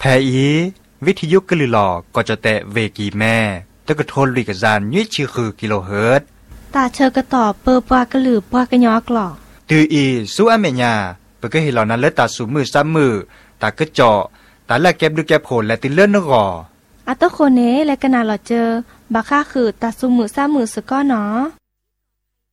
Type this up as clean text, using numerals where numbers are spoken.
อีวิทยุกลือหลอก็จะแตะเวกีแม่ตะกะโทนลุยกะจานยี่ชื่อคือกิโลเฮิรตซ์ตาเชอกระตอบเปอปากระหลือปากระยอกหลอกตืออีสู้อเมญาเปก็เห็นเหล่านั้นเลตาสูมือซ้ำมือตากระเจาะตาละแก็บดูแก็บโผลและติเลื่อนนกออัตโคเนและกะนาหลอเจอบักค่าคือตาสูมือซ้ำมือสะก้อเนาะ